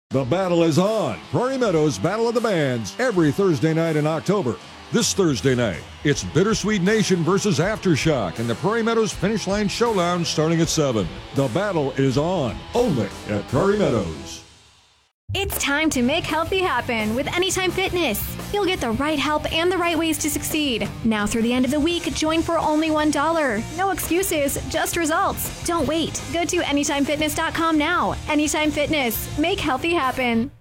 The battle is on. Prairie Meadows Battle of the Bands every Thursday night in October. This Thursday night, it's Bittersweet Nation versus Aftershock in the Prairie Meadows Finish Line Show Lounge starting at 7. The battle is on, only at Prairie Meadows. It's time to make healthy happen with Anytime Fitness. You'll get the right help and the right ways to succeed. Now through the end of the week, join for only $1. No excuses, just results. Don't wait. Go to AnytimeFitness.com now. Anytime Fitness. Make healthy happen.